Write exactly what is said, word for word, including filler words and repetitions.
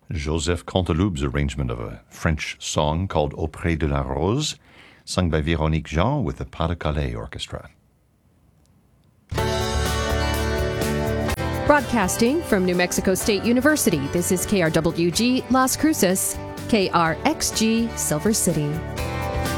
Joseph Canteloup's arrangement of a French song called Auprès de la Rose, sung by Véronique Jean with the Pas de Calais Orchestra. Broadcasting from New Mexico State University, this is K R W G Las Cruces, K R X G Silver City.